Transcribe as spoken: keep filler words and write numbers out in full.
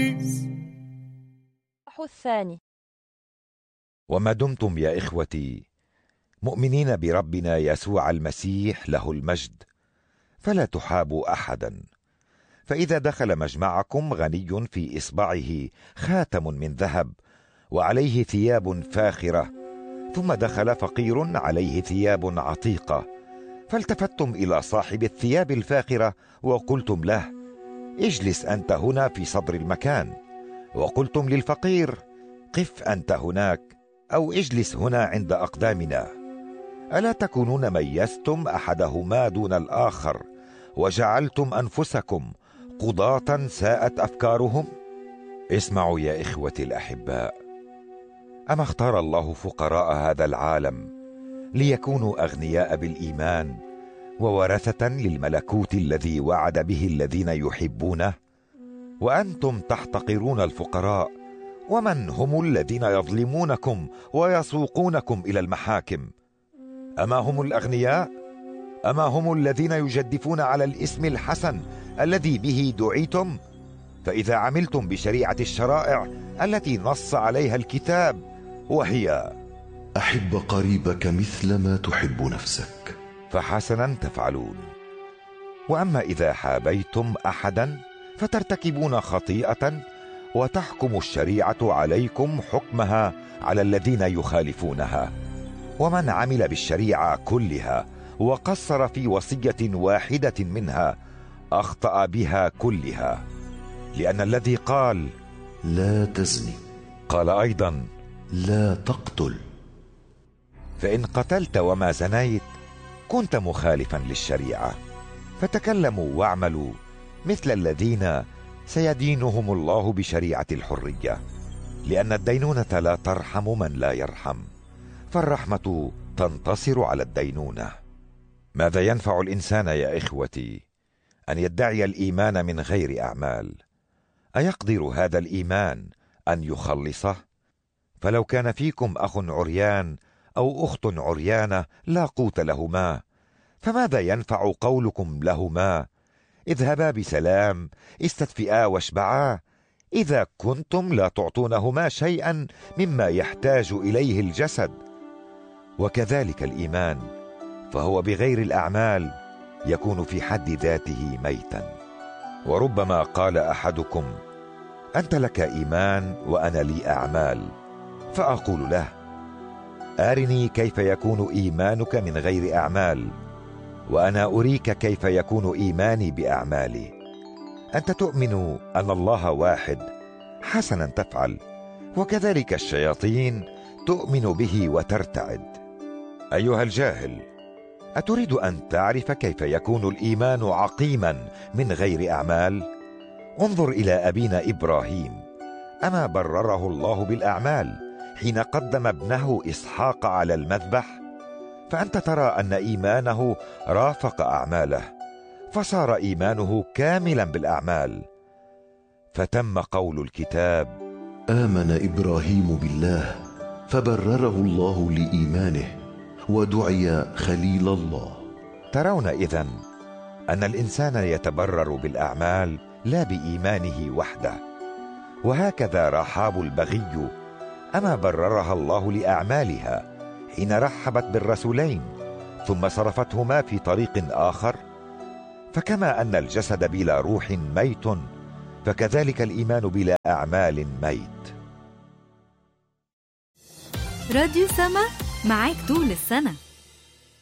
التلميذ. الثاني. وما دمتم يا إخوتي مؤمنين بربنا يسوع المسيح له المجد فلا تحابوا أحدا، فإذا دخل مجمعكم غني في إصبعه خاتم من ذهب وعليه ثياب فاخرة، ثم دخل فقير عليه ثياب عتيقة، فالتفتم إلى صاحب الثياب الفاخرة وقلتم له: اجلس أنت هنا في صدر المكان، وقلتم للفقير: قف أنت هناك، أو اجلس هنا عند أقدامنا. ألا تكونون ميزتم أحدهما دون الآخر وجعلتم أنفسكم قضاة ساءت أفكارهم؟ اسمعوا يا إخوتي الأحباء، أما اختار الله فقراء هذا العالم ليكونوا أغنياء بالإيمان وورثة للملكوت الذي وعد به الذين يحبونه؟ وأنتم تحتقرون الفقراء، ومن هم الذين يظلمونكم ويسوقونكم إلى المحاكم؟ أما هم الأغنياء؟ أما هم الذين يجدفون على الاسم الحسن الذي به دعيتم؟ فإذا عملتم بشريعة الشرائع التي نص عليها الكتاب، وهي: أحب قريبك مثل ما تحب نفسك، فحسنا تفعلون. وأما إذا حابيتم أحدا فترتكبون خطيئة، وتحكم الشريعة عليكم حكمها على الذين يخالفونها. ومن عمل بالشريعة كلها وقصر في وصية واحدة منها أخطأ بها كلها، لأن الذي قال: لا تزني، قال أيضا: لا تقتل. فإن قتلت وما زنيت كنت مخالفا للشريعة. فتكلموا واعملوا مثل الذين سيدينهم الله بشريعة الحرية، لأن الدينونة لا ترحم من لا يرحم، فالرحمة تنتصر على الدينونة. ماذا ينفع الإنسان يا إخوتي أن يدعي الإيمان من غير أعمال؟ أيقدر هذا الإيمان أن يخلصه؟ فلو كان فيكم أخ عريان أو أخت عريانة لا قوت لهما، فماذا ينفع قولكم لهما: اذهبا بسلام، استدفئا واشبعا، إذا كنتم لا تعطونهما شيئا مما يحتاج إليه الجسد؟ وكذلك الإيمان، فهو بغير الأعمال يكون في حد ذاته ميتا. وربما قال أحدكم: أنت لك إيمان وأنا لي أعمال، فأقول له: أرني كيف يكون إيمانك من غير أعمال، وأنا أريك كيف يكون إيماني بأعمالي. أنت تؤمن أن الله واحد، حسنا تفعل، وكذلك الشياطين تؤمن به وترتعد. أيها الجاهل، أتريد أن تعرف كيف يكون الإيمان عقيما من غير أعمال؟ انظر إلى أبينا إبراهيم، أما برره الله بالأعمال حين قدم ابنه إسحاق على المذبح؟ فأنت ترى أن إيمانه رافق أعماله، فصار إيمانه كاملا بالأعمال. فتم قول الكتاب: آمن إبراهيم بالله فبرره الله لإيمانه ودعي خليل الله. ترون إذن أن الإنسان يتبرر بالأعمال لا بإيمانه وحده. وهكذا رحاب البغي، أما بررها الله لأعمالها حين رحبت بالرسولين ثم صرفتهما في طريق آخر. فكما أن الجسد بلا روح ميت، فكذلك الإيمان بلا أعمال ميت. راديو سما معاك طول السنة.